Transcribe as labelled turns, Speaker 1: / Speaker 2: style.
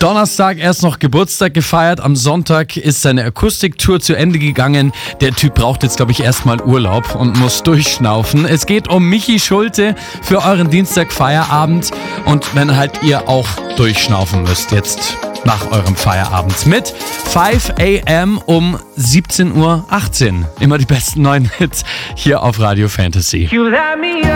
Speaker 1: Donnerstag erst noch Geburtstag gefeiert, am Sonntag ist seine Akustiktour zu Ende gegangen. Der Typ braucht jetzt, glaube ich, erstmal Urlaub und muss durchschnaufen. Es geht um Michi Schulte für euren Dienstag-Feierabend und wenn halt ihr auch durchschnaufen müsst jetzt nach eurem Feierabend mit 5 AM um 17:18 Uhr. Immer die besten neuen Hits hier auf Radio Fantasy.